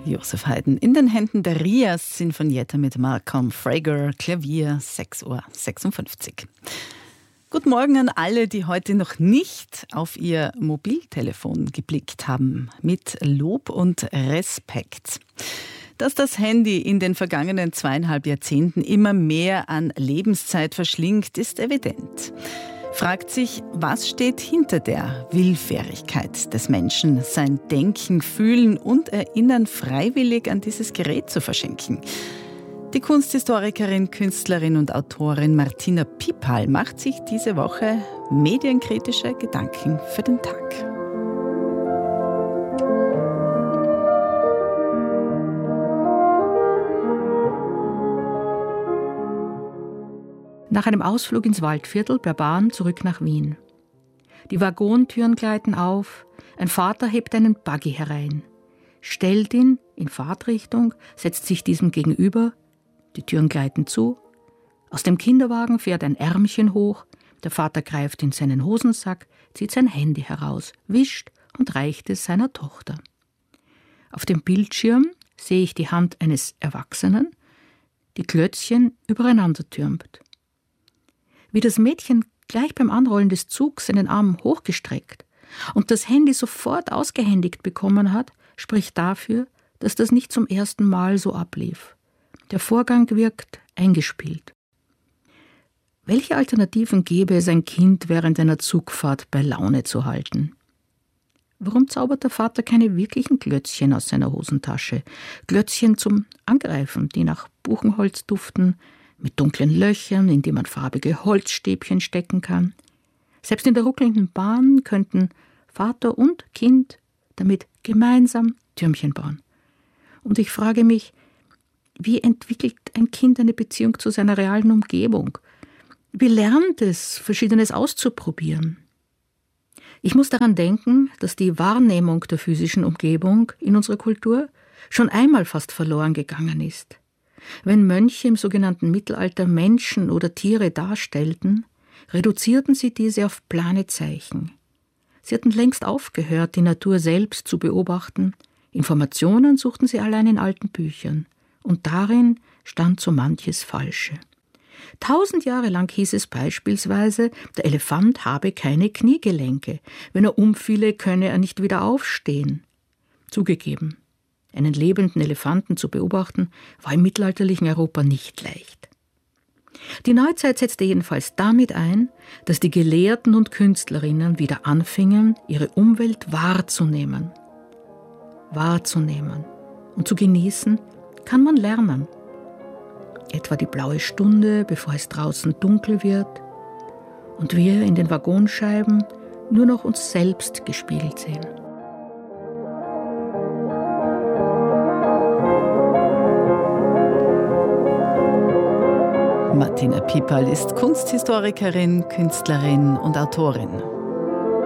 Josef Haydn. In den Händen der Ria-Sinfonietta mit Malcolm Frager, Klavier, 6:56 Uhr. Guten Morgen an alle, die heute noch nicht auf ihr Mobiltelefon geblickt haben. Mit Lob und Respekt. Dass das Handy in den vergangenen 2,5 Jahrzehnten immer mehr an Lebenszeit verschlingt, ist evident. Fragt sich, was steht hinter der Willfährigkeit des Menschen, sein Denken, Fühlen und Erinnern freiwillig an dieses Gerät zu verschenken? Die Kunsthistorikerin, Künstlerin und Autorin Martina Pipal macht sich diese Woche medienkritische Gedanken für den Tag. Nach einem Ausflug ins Waldviertel per Bahn zurück nach Wien. Die Waggontüren gleiten auf, ein Vater hebt einen Buggy herein, stellt ihn in Fahrtrichtung, setzt sich diesem gegenüber, die Türen gleiten zu, aus dem Kinderwagen fährt ein Ärmchen hoch, der Vater greift in seinen Hosensack, zieht sein Handy heraus, wischt und reicht es seiner Tochter. Auf dem Bildschirm sehe ich die Hand eines Erwachsenen, die Klötzchen übereinander türmt. Wie das Mädchen gleich beim Anrollen des Zugs seinen Arm hochgestreckt und das Handy sofort ausgehändigt bekommen hat, spricht dafür, dass das nicht zum ersten Mal so ablief. Der Vorgang wirkt eingespielt. Welche Alternativen gäbe es, ein Kind während einer Zugfahrt bei Laune zu halten? Warum zaubert der Vater keine wirklichen Klötzchen aus seiner Hosentasche? Klötzchen zum Angreifen, die nach Buchenholz duften, mit dunklen Löchern, in die man farbige Holzstäbchen stecken kann. Selbst in der ruckelnden Bahn könnten Vater und Kind damit gemeinsam Türmchen bauen. Und ich frage mich, wie entwickelt ein Kind eine Beziehung zu seiner realen Umgebung? Wie lernt es, Verschiedenes auszuprobieren? Ich muss daran denken, dass die Wahrnehmung der physischen Umgebung in unserer Kultur schon einmal fast verloren gegangen ist. Wenn Mönche im sogenannten Mittelalter Menschen oder Tiere darstellten, reduzierten sie diese auf plane Zeichen. Sie hatten längst aufgehört, die Natur selbst zu beobachten. Informationen suchten sie allein in alten Büchern. Und darin stand so manches Falsche. 1000 Jahre lang hieß es beispielsweise, der Elefant habe keine Kniegelenke. Wenn er umfiele, könne er nicht wieder aufstehen. Zugegeben. Einen lebenden Elefanten zu beobachten, war im mittelalterlichen Europa nicht leicht. Die Neuzeit setzte jedenfalls damit ein, dass die Gelehrten und Künstlerinnen wieder anfingen, ihre Umwelt wahrzunehmen. Wahrzunehmen und zu genießen kann man lernen. Etwa die blaue Stunde, bevor es draußen dunkel wird und wir in den Waggonscheiben nur noch uns selbst gespiegelt sehen. Martina Pipal ist Kunsthistorikerin, Künstlerin und Autorin.